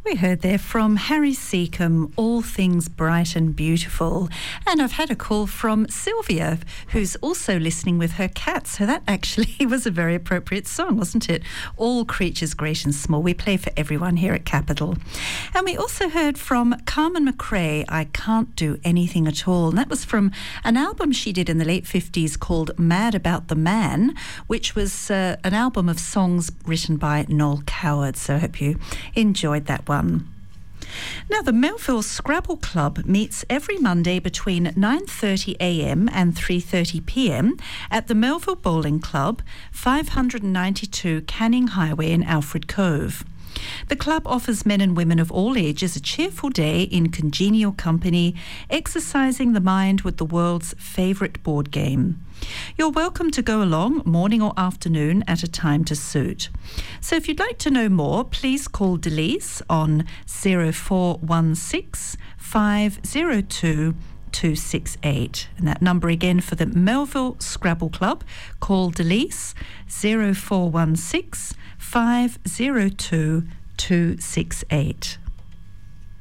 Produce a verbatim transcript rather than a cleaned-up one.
We heard there from Harry Seacombe, All Things Bright and Beautiful. And I've had a call from Sylvia, who's also listening with her cat. So that actually was a very appropriate song, wasn't it? All Creatures Great and Small. We play for everyone here at Capital. And we also heard from Carmen McRae, I Can't Do Anything at All. And that was from an album she did in the late fifties called Mad About the Man, which was uh, an album of songs written by Noel Coward. So I hope you enjoyed that one. Now, the Melville Scrabble Club meets every Monday between nine thirty a m and three thirty p m at the Melville Bowling Club, five ninety-two Canning Highway in Alfred Cove. The club offers men and women of all ages a cheerful day in congenial company, exercising the mind with the world's favourite board game. You're welcome to go along morning or afternoon at a time to suit. So if you'd like to know more, please call Delise on zero four one six, five zero two, two six eight. And that number again for the Melville Scrabble Club, call Delise zero four one six, five zero two, two six eight.